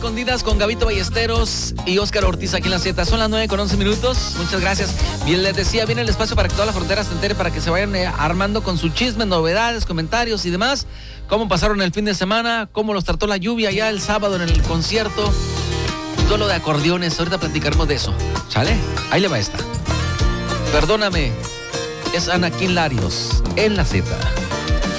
Escondidas con Gabito Ballesteros y Óscar Ortiz aquí en la Z. Son las 9:11. Muchas gracias. Bien, les decía, viene el espacio para que toda la frontera se entere, para que se vayan armando con su chisme, novedades, comentarios y demás. Cómo pasaron el fin de semana, cómo los trató la lluvia ya el sábado en el concierto. Duelo de acordeones, ahorita platicaremos de eso. ¿Sale? Ahí le va esta. Perdóname, es Anakin Larios en la Z.